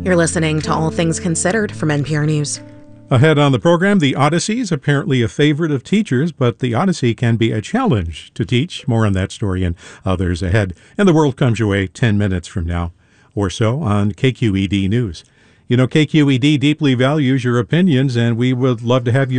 You're listening to All Things Considered from NPR News. Ahead on the program, the Odyssey is apparently a favorite of teachers, but the Odyssey can be a challenge to teach. More on that story and others ahead. And the world comes your way 10 minutes from now or so on KQED News. You know, KQED deeply values your opinions, and we would love to have you